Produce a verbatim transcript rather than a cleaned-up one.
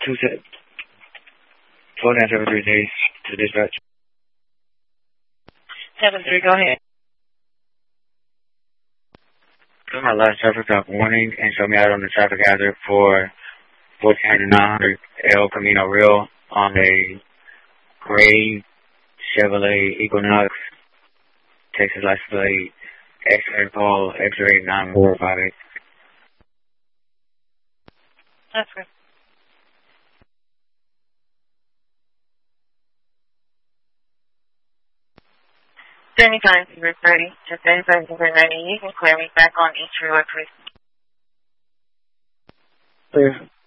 two six. four nine seven three days to dispatch. seven three, go ahead. Put my last traffic stop warning and show me out on the traffic hazard for fourteen hundred nine hundred El Camino Real on a gray Chevrolet Equinox, Texas license plate, X-ray call, X-ray nine four five eight. That's good. Anytime you were ready, just anytime you were ready, you can clear me back on each road, please. Clear.